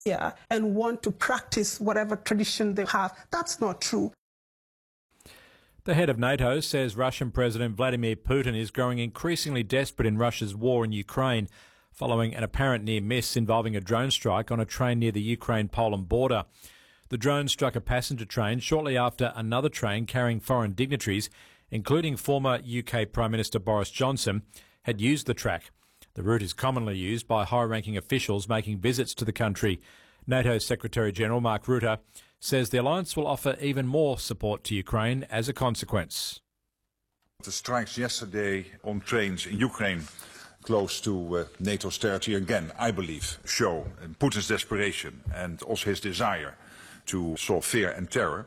and want to practice whatever tradition they have. That's not true. The head of NATO says Russian President Vladimir Putin is growing increasingly desperate in Russia's war in Ukraine, following an apparent near miss involving a drone strike on a train near the Ukraine-Poland border. The drone struck a passenger train shortly after another train carrying foreign dignitaries, including former UK Prime Minister Boris Johnson, had used the track. The route is commonly used by high-ranking officials making visits to the country. NATO Secretary-General Mark Rutte says the alliance will offer even more support to Ukraine as a consequence. The strikes yesterday on trains in Ukraine close to NATO's territory again, I believe, show Putin's desperation and also his desire to sow fear and terror.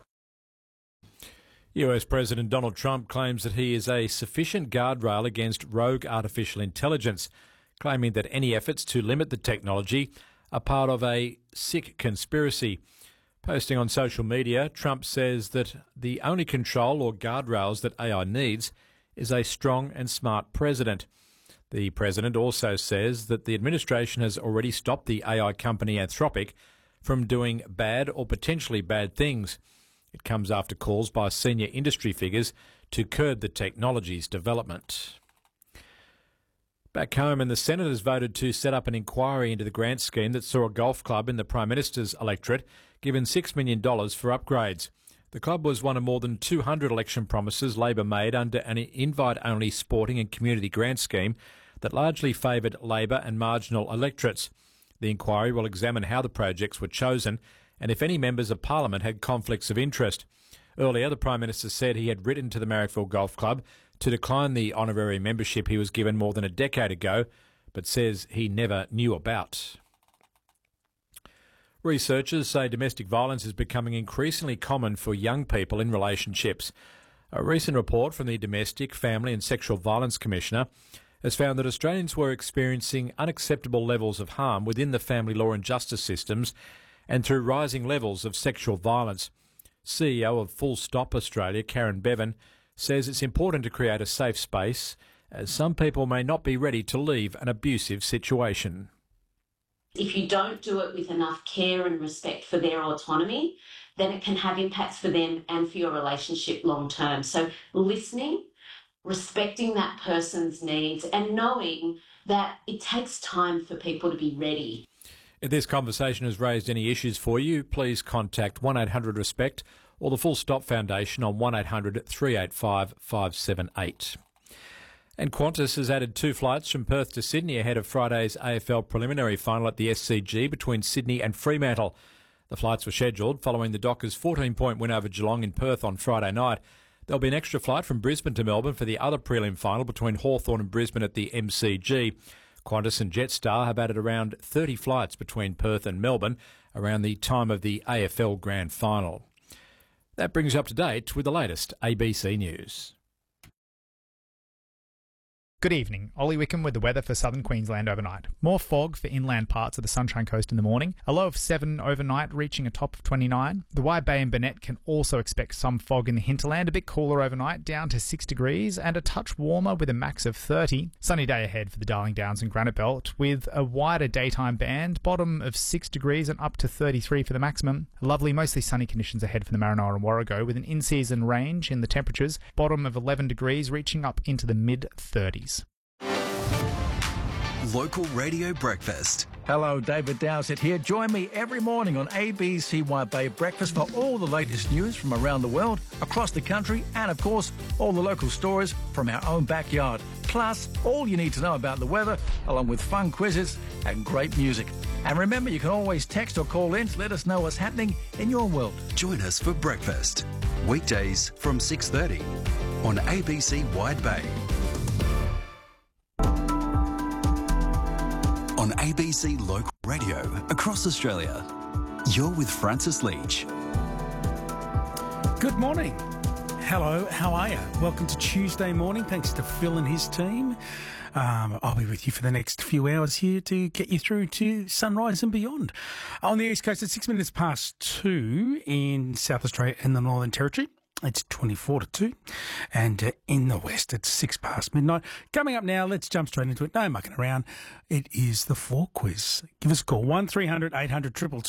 US President Donald Trump claims that he is a sufficient guardrail against rogue artificial intelligence, claiming that any efforts to limit the technology are part of a sick conspiracy. Posting on social media, Trump says that the only control or guardrails that AI needs is a strong and smart president. The president also says that the administration has already stopped the AI company Anthropic from doing bad or potentially bad things. It comes after calls by senior industry figures to curb the technology's development. Back home, and the Senate has voted to set up an inquiry into the grant scheme that saw a golf club in the Prime Minister's electorate given $6 million for upgrades. The club was one of more than 200 election promises Labor made under an invite-only sporting and community grant scheme that largely favoured Labor and marginal electorates. The inquiry will examine how the projects were chosen and if any members of Parliament had conflicts of interest. Earlier, the Prime Minister said he had written to the Marrickville Golf Club to decline the honorary membership he was given more than a decade ago, but says he never knew about. Researchers say domestic violence is becoming increasingly common for young people in relationships. A recent report from the Domestic, Family and Sexual Violence Commissioner has found that Australians were experiencing unacceptable levels of harm within the family law and justice systems and through rising levels of sexual violence. CEO of Full Stop Australia, Karen Bevan, says it's important to create a safe space as some people may not be ready to leave an abusive situation. If you don't do it with enough care and respect for their autonomy, then it can have impacts for them and for your relationship long term. So listening, respecting that person's needs and knowing that it takes time for people to be ready. If this conversation has raised any issues for you, please contact 1800-RESPECT or the Full Stop Foundation on 1800 385 578. And Qantas has added 2 flights from Perth to Sydney ahead of Friday's AFL preliminary final at the SCG between Sydney and Fremantle. The flights were scheduled following the Dockers' 14-point win over Geelong in Perth on Friday night. There'll be an extra flight from Brisbane to Melbourne for the other prelim final between Hawthorn and Brisbane at the MCG. Qantas and Jetstar have added around 30 flights between Perth and Melbourne around the time of the AFL Grand Final. That brings you up to date with the latest ABC News. Good evening. Ollie Wickham with the weather for southern Queensland overnight. More fog for inland parts of the Sunshine Coast in the morning. A low of 7 overnight, reaching a top of 29. The Wide Bay and Burnett can also expect some fog in the hinterland. A bit cooler overnight, down to 6 degrees, and a touch warmer with a max of 30. Sunny day ahead for the Darling Downs and Granite Belt, with a wider daytime band. Bottom of 6 degrees and up to 33 for the maximum. Lovely, mostly sunny conditions ahead for the Maranoa and Warrego, with an in-season range in the temperatures. Bottom of 11 degrees, reaching up into the mid-30s. Local Radio Breakfast. Hello, David Dowsett here. Join me every morning on ABC Wide Bay Breakfast for all the latest news from around the world, across the country, and of course, all the local stories from our own backyard. Plus, all you need to know about the weather, along with fun quizzes and great music. And remember, you can always text or call in to let us know what's happening in your world. Join us for breakfast. Weekdays from 6:30 on ABC Wide Bay. On ABC Local Radio across Australia. You're with Francis Leach. Good morning. Hello, how are you? Welcome to Tuesday morning. Thanks to Phil and his team. I'll be with you for the next few hours here to get you through to sunrise and beyond. On the East Coast, it's 6 minutes past 2 in South Australia and the Northern Territory. It's 24 to 2. And in the West, it's 6 past midnight. Coming up now, let's jump straight into it. No mucking around. It is the 4 quiz. Give us a call, 1300 800 222.